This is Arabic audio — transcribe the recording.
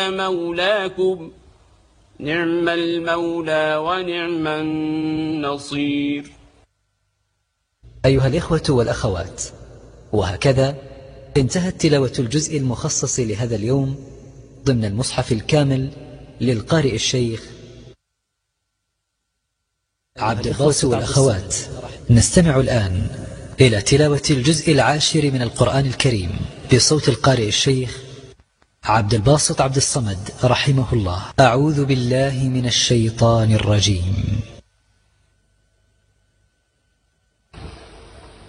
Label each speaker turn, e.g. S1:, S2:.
S1: مولاكم نعم المولى ونعم النصير.
S2: أيها الإخوة والأخوات، وهكذا انتهت تلاوة الجزء المخصص لهذا اليوم ضمن المصحف الكامل للقارئ الشيخ عبد الباسط. والأخوات، نستمع الآن إلى تلاوة الجزء 10 من القرآن الكريم بصوت القارئ الشيخ عبد الباسط عبد الصمد رحمه الله. أعوذ بالله من الشيطان الرجيم.